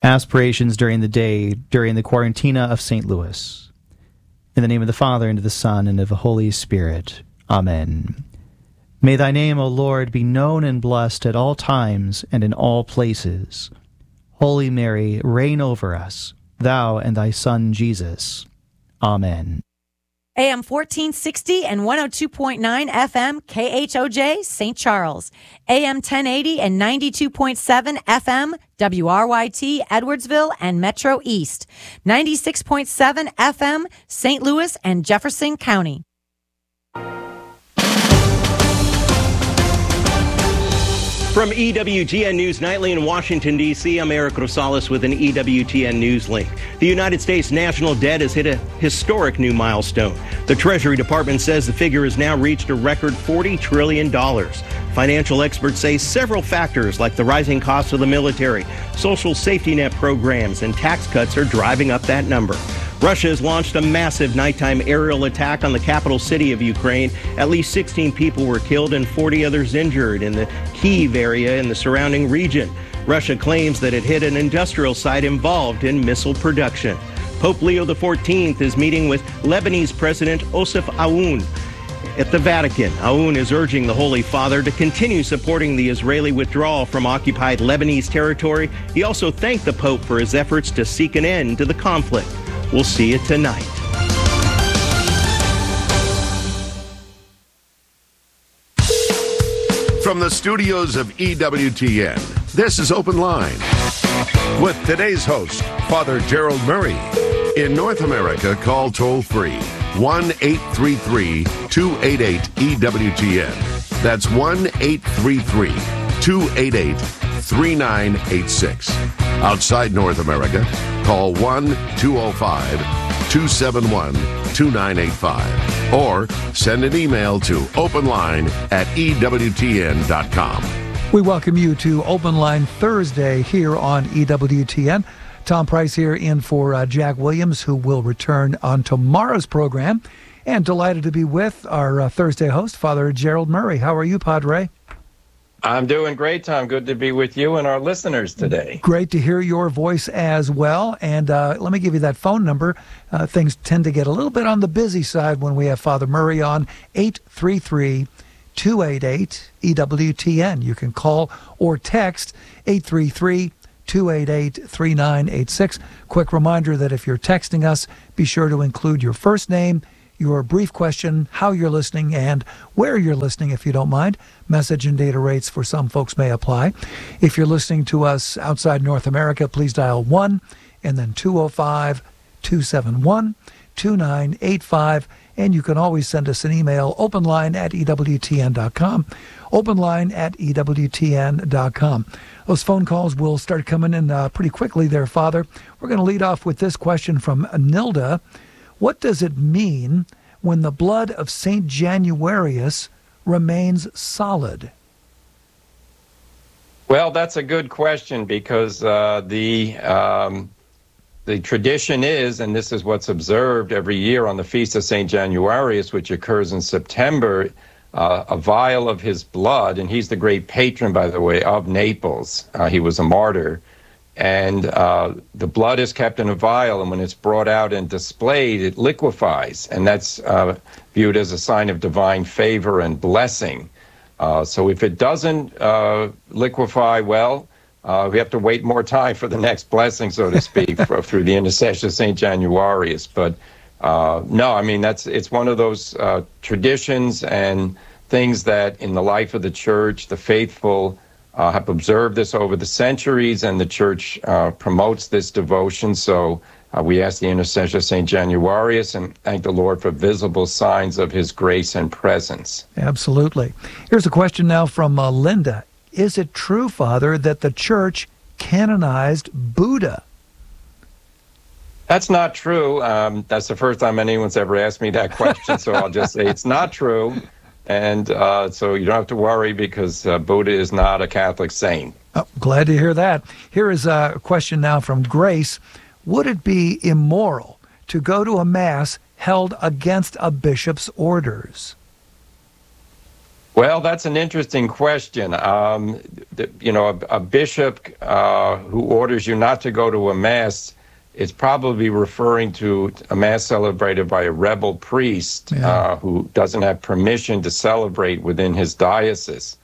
Aspirations during the day, during the Quarantina of St. Louis. In the name of the Father, and of the Son, and of the Holy Spirit. Amen. May thy name, O Lord, be known and blessed at all times and in all places. Holy Mary, reign over us, thou and thy Son Jesus. Amen. AM 1460 and 102.9 FM KHOJ St. Charles. AM 1080 and 92.7 FM WRYT Edwardsville and Metro East. 96.7 FM St. Louis and Jefferson County. From EWTN News Nightly in Washington, D.C., I'm Eric Rosales with an EWTN News link. The United States national debt has hit a historic new milestone. The Treasury Department says the figure has now reached a record $40 trillion. Financial experts say several factors like the rising cost of the military, social safety net programs, and tax cuts are driving up that number. Russia has launched a massive nighttime aerial attack on the capital city of Ukraine. At least 16 people were killed and 40 others injured in the Kyiv area and the surrounding region. Russia claims that it hit an industrial site involved in missile production. Pope Leo XIV is meeting with Lebanese President Osef Aoun at the Vatican. Aoun is urging the Holy Father to continue supporting the Israeli withdrawal from occupied Lebanese territory. He also thanked the Pope for his efforts to seek an end to the conflict. We'll see you tonight. From the studios of EWTN, this is Open Line with today's host, Father Gerald Murray. In North America, call toll-free 1-833-288-EWTN. That's 1-833-288-3986. Outside North America, call 1-205-271-2985 or send an email to openline@ewtn.com. We welcome you to Open Line Thursday here on EWTN. Tom Price here in for Jack Williams, who will return on tomorrow's program. And delighted to be with our Thursday host, Father Gerald Murray. How are you, Padre? I'm doing great, Tom. Good to be with you and our listeners today. Great to hear your voice as well. And let me give you that phone number. Things tend to get a little bit on the busy side when we have Father Murray on, 833-288-EWTN. You can call or text 833-288-3986. Quick reminder that if you're texting us, be sure to include your first name, your brief question, how you're listening, and where you're listening, if you don't mind. Message and data rates for some folks may apply. If you're listening to us outside North America, please dial 1 and then 205-271-2985. And you can always send us an email, openline@ewtn.com, openline@ewtn.com. Those phone calls will start coming in pretty quickly there, Father. We're going to lead off with this question from Nilda. What does it mean when the blood of St. Januarius remains solid? Well, that's a good question because the tradition is, and this is what's observed every year on the Feast of St. Januarius, which occurs in September, a vial of his blood, and he's the great patron, by the way, of Naples. He was a martyr. And the blood is kept in a vial, and when it's brought out and displayed, it liquefies, and that's viewed as a sign of divine favor and blessing. So if it doesn't liquefy well, we have to wait more time for the next blessing, so to speak, through the intercession of St. Januarius. But no, I mean, it's one of those traditions and things that in the life of the church, the faithful have observed this over the centuries, and the church promotes this devotion. So we ask the intercession of St. Januarius and thank the Lord for visible signs of his grace and presence. Absolutely. Here's a question now from Linda. Is it true, Father, that the church canonized Buddha? That's not true. That's the first time anyone's ever asked me that question, so I'll just say it's not true. And so you don't have to worry because Buddha is not a Catholic saint. Oh, glad to hear that. Here is a question now from Grace. Would it be immoral to go to a Mass held against a bishop's orders? Well, that's an interesting question. A bishop who orders you not to go to a mass is probably referring to a mass celebrated by a rebel priest who doesn't have permission to celebrate within his diocese.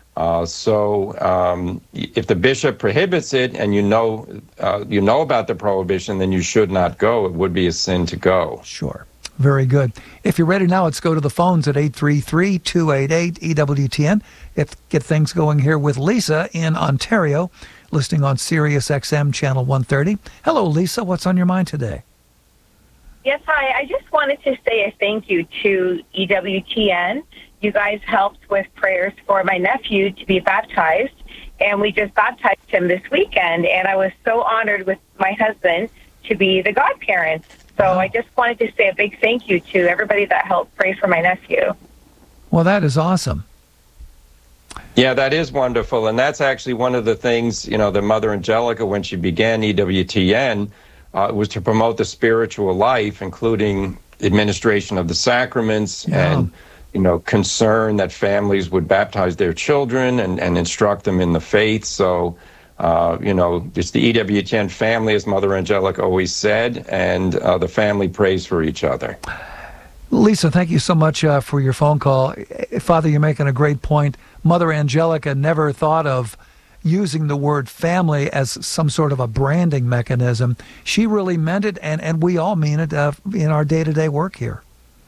So if the bishop prohibits it and you know about the prohibition, then you should not go. It would be a sin to go. Sure. Very good. If you're ready now, let's go to the phones at 833-288-EWTN. Get things going here with Lisa in Ontario, listening on Sirius XM Channel 130. Hello, Lisa. What's on your mind today? Yes, hi. I just wanted to say a thank you to EWTN. You guys helped with prayers for my nephew to be baptized, and we just baptized him this weekend, and I was so honored with my husband to be the godparents. So I just wanted to say a big thank you to everybody that helped pray for my nephew. Well, that is awesome. Yeah, that is wonderful. And that's actually one of the things, that Mother Angelica, when she began EWTN, was to promote the spiritual life, including administration of the sacraments and, concern that families would baptize their children and instruct them in the faith. So, it's the EWTN family, as Mother Angelica always said, and the family prays for each other. Lisa, thank you so much for your phone call. Father, you're making a great point. Mother Angelica never thought of using the word family as some sort of a branding mechanism. She really meant it, and we all mean it in our day-to-day work here.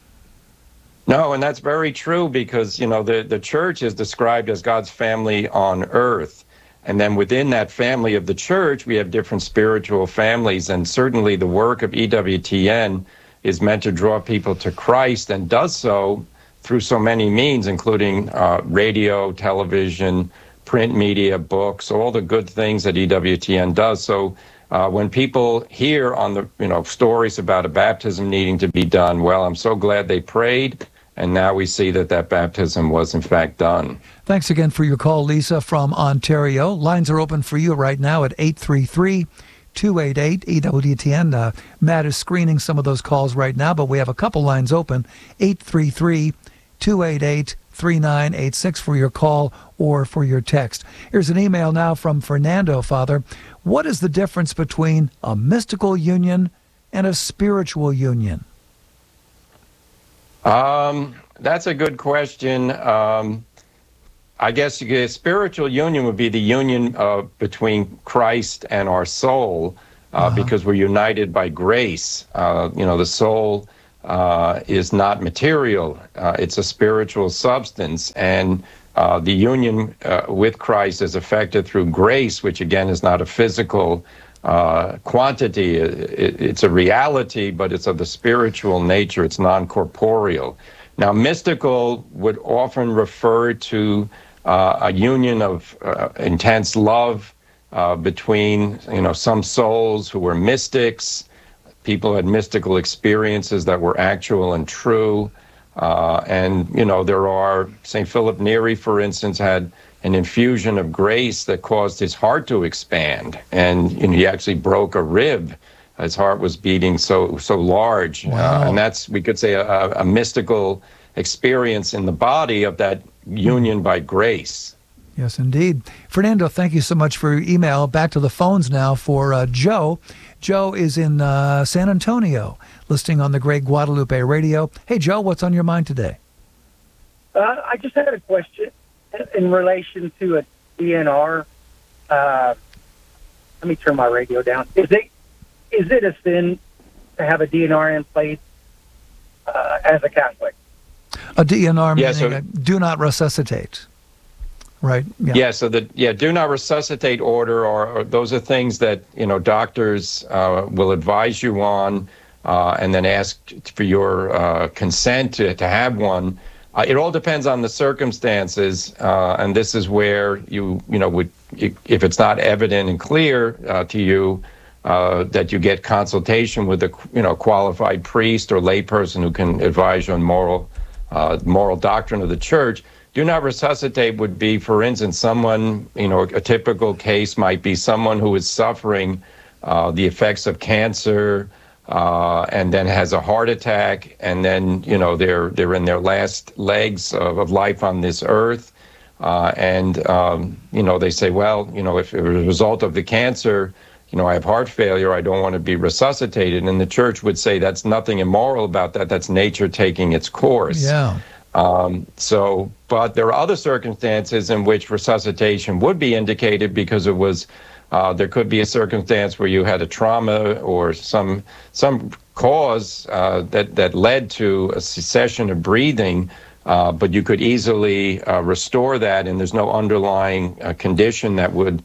No, and that's very true because, the church is described as God's family on earth. And then within that family of the church, we have different spiritual families. And certainly the work of EWTN is meant to draw people to Christ and does so through so many means, including radio, television, print media, books, all the good things that EWTN does. So when people hear on the stories about a baptism needing to be done, well, I'm so glad they prayed. And now we see that baptism was, in fact, done. Thanks again for your call, Lisa, from Ontario. Lines are open for you right now at 833-288-EWTN. Matt is screening some of those calls right now, but we have a couple lines open, 833-288-3986 for your call or for your text. Here's an email now from Fernando, Father. What is the difference between a mystical union and a spiritual union? That's a good question. I guess a spiritual union would be the union between Christ and our soul, because we're united by grace. The soul is not material. It's a spiritual substance. And the union with Christ is effected through grace, which again is not a physical quantity. It's a reality, but it's of the spiritual nature. It's non-corporeal. Now, mystical would often refer to a union of intense love between, some souls who were mystics, people who had mystical experiences that were actual and true. And there are, St. Philip Neri, for instance, had an infusion of grace that caused his heart to expand. And he actually broke a rib. His heart was beating so large. Wow. And that's, we could say, a mystical experience in the body of that union by grace. Yes, indeed. Fernando, thank you so much for your email. Back to the phones now for Joe. Joe is in San Antonio, listening on the Great Guadalupe Radio. Hey, Joe, what's on your mind today? I just had a question in relation to a DNR. Let me turn my radio down. Is it a sin to have a DNR in place as a Catholic? A DNR meaning do not resuscitate, right? So do not resuscitate order, or those are things that doctors will advise you on, and then ask for your consent to have one. It all depends on the circumstances, and this is where if it's not evident and clear to you, that you get consultation with a qualified priest or layperson who can advise you on moral doctrine of the church. Do not resuscitate would be, for instance, someone, a typical case might be someone who is suffering the effects of cancer, and then has a heart attack, and then they're in their last legs of life on this earth, and they say, well, if as a result of the cancer, I have heart failure, I don't want to be resuscitated, and the church would say that's nothing immoral about that. That's nature taking its course. Yeah. But there are other circumstances in which resuscitation would be indicated because it was. There could be a circumstance where you had a trauma or some cause that led to a cessation of breathing, but you could easily restore that, and there's no underlying condition that would,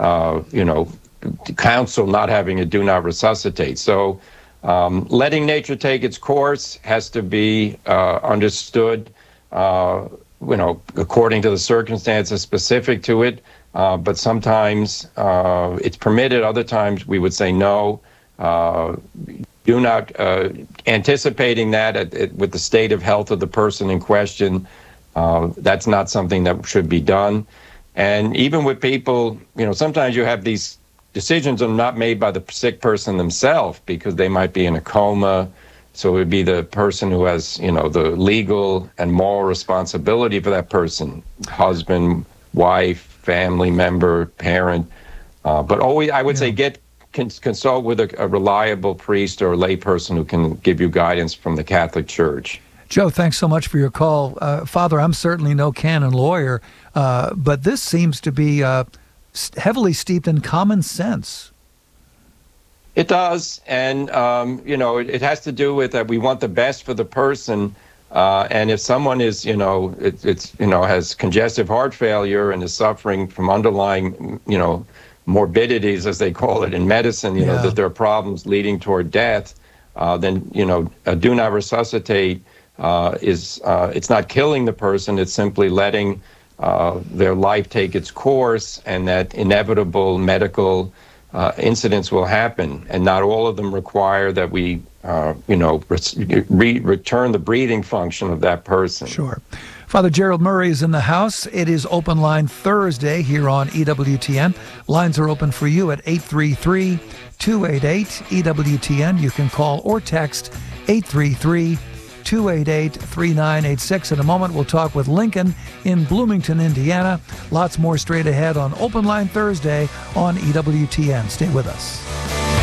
counsel not having a do not resuscitate. So letting nature take its course has to be understood, according to the circumstances specific to it. But sometimes it's permitted. Other times we would say no. Do not anticipating that with the state of health of the person in question. That's not something that should be done. And even with people, sometimes you have these decisions are not made by the sick person themselves because they might be in a coma. So it would be the person who has, the legal and moral responsibility for that person, husband, wife, family member, parent. But always, I would say, consult with a reliable priest or a lay person who can give you guidance from the Catholic Church. Joe, thanks so much for your call. Father, I'm certainly no canon lawyer, but this seems to be heavily steeped in common sense. It does, and it has to do with that we want the best for the person, and if someone is, has congestive heart failure and is suffering from underlying, morbidities, as they call it in medicine, that there are problems leading toward death, then a do not resuscitate it's not killing the person; it's simply letting their life take its course, and that inevitable medical incidents will happen, and not all of them require that we, return the breathing function of that person. Sure. Father Gerald Murray is in the house. It is Open Line Thursday here on EWTN. Lines are open for you at 833-288-EWTN. You can call or text 833-288-3986. In a moment, we'll talk with Lincoln in Bloomington, Indiana. Lots more straight ahead on Open Line Thursday on EWTN. Stay with us.